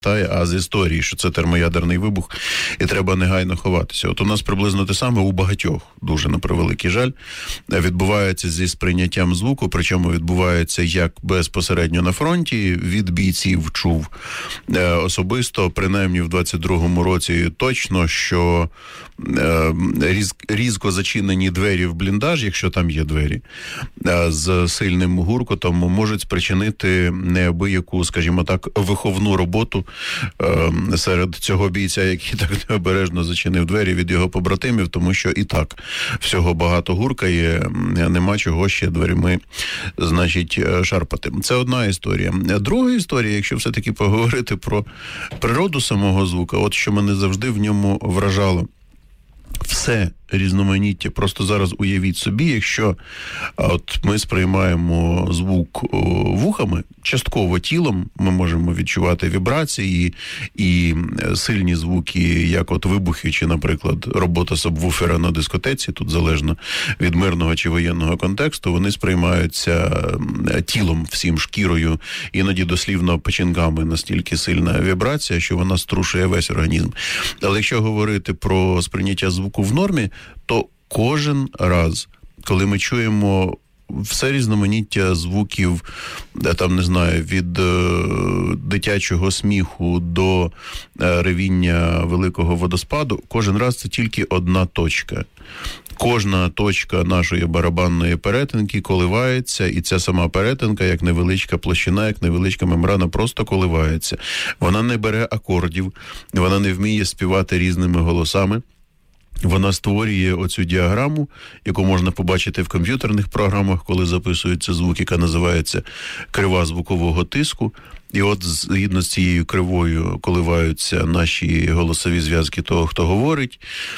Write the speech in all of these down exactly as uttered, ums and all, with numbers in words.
а з історії, що це термоядерний вибух, і треба негайно ховатися. От у нас приблизно те саме у багатьох, дуже на превеликий жаль, відбувається зі сприйняттям звуку, причому відбувається як безпосередньо на фронті, від бійців чув особисто, принаймні в двадцять другому році точно, що різ, різко зачинені двері в бліндаж, якщо там є двері, з сильним гуркотом можуть спричинити неабияку, скажімо так, виховну роботу серед цього бійця, який так необережно зачинив двері від його побратимів, тому що і так всього багато гуркає, нема чого ще дверима, значить, шарпати. Це одна історія. Друга історія, якщо все-таки поговорити про природу самого звука, от що мене завжди в ньому вражало. Все різноманіття. Просто зараз уявіть собі, якщо от ми сприймаємо звук вухами, частково тілом, ми можемо відчувати вібрації і сильні звуки, як от вибухи, чи, наприклад, робота сабвуфера на дискотеці, тут залежно від мирного чи воєнного контексту, вони сприймаються тілом, всім, шкірою, іноді дослівно печінками, настільки сильна вібрація, що вона струшує весь організм. Але якщо говорити про сприйняття звуку в нормі, то кожен раз, коли ми чуємо все різноманіття звуків, там, не знаю, від е, дитячого сміху до е, ревіння великого водоспаду, кожен раз це тільки одна точка. Кожна точка нашої барабанної перетинки коливається, і ця сама перетинка, як невеличка площина, як невеличка мембрана, просто коливається. Вона не бере акордів, вона не вміє співати різними голосами. Вона створює оцю діаграму, яку можна побачити в комп'ютерних програмах, коли записується звук, яка називається крива звукового тиску. І от згідно з цією кривою коливаються наші голосові зв'язки того, хто говорить,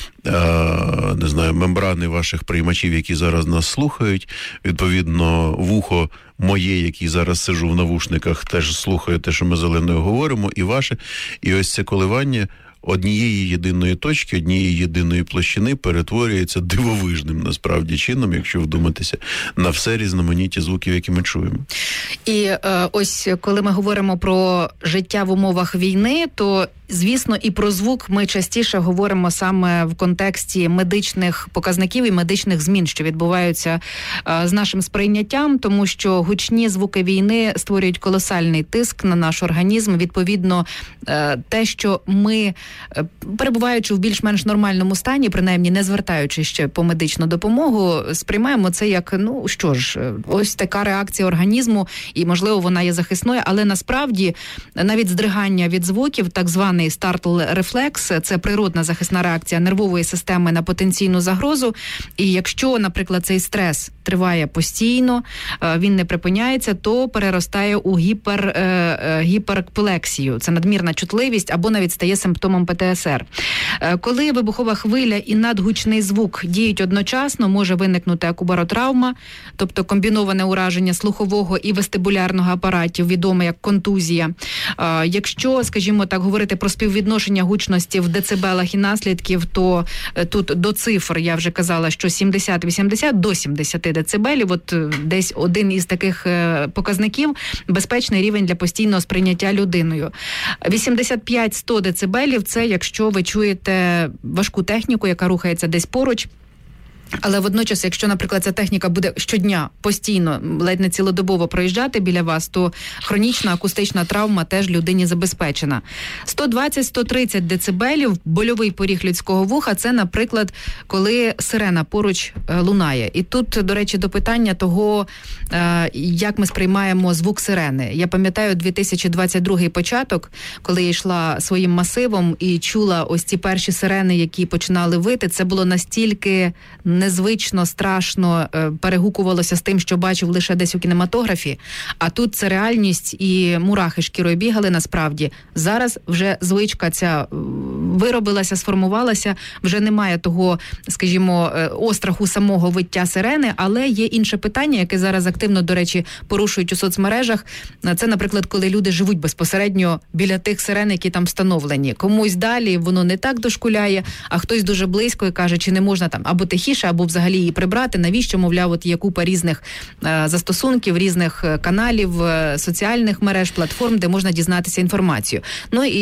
а, не знаю, мембрани ваших приймачів, які зараз нас слухають. Відповідно, вухо моє, який зараз сижу в навушниках, теж слухає те, що ми з Оленою говоримо, і ваше. І ось це коливання однієї єдиної точки, однієї єдиної площини перетворюється дивовижним, насправді, чином, якщо вдуматися, на все різноманіття звуків, які ми чуємо. І е, ось, коли ми говоримо про життя в умовах війни, то, звісно, і про звук ми частіше говоримо саме в контексті медичних показників і медичних змін, що відбуваються е, з нашим сприйняттям, тому що гучні звуки війни створюють колосальний тиск на наш організм. Відповідно, е, те, що ми, перебуваючи в більш-менш нормальному стані, принаймні не звертаючи ще по медичну допомогу, сприймаємо це як, ну, що ж, ось така реакція організму, і, можливо, вона є захисною, але насправді навіть здригання від звуків, так званий стартл-рефлекс, це природна захисна реакція нервової системи на потенційну загрозу, і якщо, наприклад, цей стрес триває постійно, він не припиняється, то переростає у гіпер, гіперплексію. Це надмірна чутливість або навіть стає симптомом пе те ес ер. Коли вибухова хвиля і надгучний звук діють одночасно, може виникнути акубаротравма, тобто комбіноване ураження слухового і вестибулярного апаратів, відоме як контузія. Якщо, скажімо так, говорити про співвідношення гучності в децибелах і наслідків, то тут до цифр, я вже казала, що сімдесят-вісімдесят до сімдесят децибелів, от десь один із таких показників – безпечний рівень для постійного сприйняття людиною. вісімдесят п'ять - сто децибелів – це якщо ви чуєте важку техніку, яка рухається десь поруч. Але водночас, якщо, наприклад, ця техніка буде щодня постійно, ледь не цілодобово проїжджати біля вас, то хронічна акустична травма теж людині забезпечена. сто двадцять - сто тридцять децибелів, больовий поріг людського вуха, це, наприклад, коли сирена поруч лунає. І тут, до речі, до питання того, як ми сприймаємо звук сирени. Я пам'ятаю дві тисячі двадцять другий початок, коли я йшла своїм масивом і чула ось ці перші сирени, які починали вити. Це було настільки незвично, страшно, перегукувалося з тим, що бачив лише десь у кінематографі, а тут це реальність і мурахи шкірою бігали насправді. Зараз вже звичка ця виробилася, сформувалася, вже немає того, скажімо, остраху самого виття сирени, але є інше питання, яке зараз активно, до речі, порушують у соцмережах. Це, наприклад, коли люди живуть безпосередньо біля тих сирен, які там встановлені. Комусь далі воно не так дошкуляє, а хтось дуже близько і каже, чи не можна там або тихіше, або взагалі її прибрати. Навіщо, мовляв, от є купа різних е, застосунків, різних каналів, е, соціальних мереж, платформ, де можна дізнатися інформацію. Ну і